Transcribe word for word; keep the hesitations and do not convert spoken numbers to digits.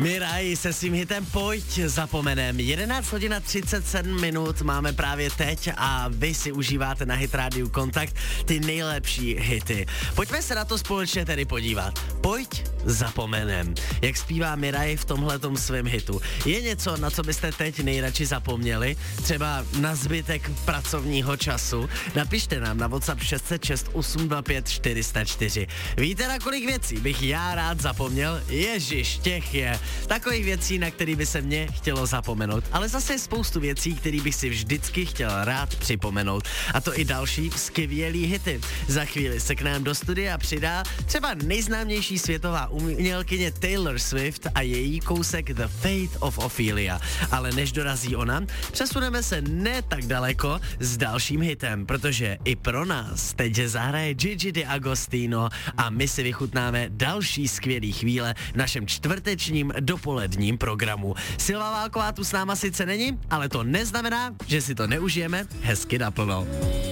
Mirai se svým hitem Pojď zapomenem. jedenáct hodin a třicet sedm minut máme právě teď a vy si užíváte na Hit Radio Kontakt ty nejlepší hity. Pojďme se na to společně tedy podívat. Pojď zapomenem. Jak zpívá Mirai v tomhletom svém hitu. Je něco, na co byste teď nejradši zapomněli? Třeba na zbytek pracovního času? Napište nám na WhatsApp šest set šest osm dva pět čtyři nula čtyři. Víte, na kolik věcí bych já rád zapomněl? Ježiš, těch je. Takových věcí, na který by se mně chtělo zapomenout, ale zase je spoustu věcí, který bych si vždycky chtěl rád připomenout. A to i další skvělý hity. Za chvíli se k nám do studia přidá třeba nejznámější světová umělkyně Taylor Swift a její kousek The Fate of Ophelia. Ale než dorazí ona, přesuneme se ne tak daleko s dalším hitem, protože i pro nás teď zahraje Gigi D'Agostino a my si vychutnáme další skvělý chvíle v našem čtvrtečním dopoledním programu. Silva Válková tu s náma sice není, ale to neznamená, že si to neužijeme hezky naplno.